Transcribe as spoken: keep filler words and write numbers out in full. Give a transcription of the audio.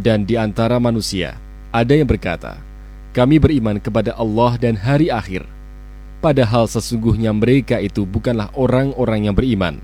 Dan di antara manusia ada yang berkata, kami beriman kepada Allah dan hari akhir, padahal sesungguhnya mereka itu bukanlah orang-orang yang beriman.